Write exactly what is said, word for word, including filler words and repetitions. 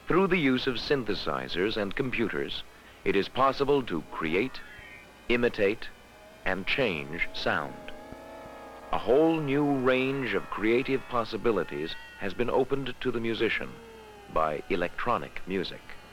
Through the use of synthesizers and computers, it is possible to create, imitate, and change sound. A whole new range of creative possibilities has been opened to the musician by electronic music.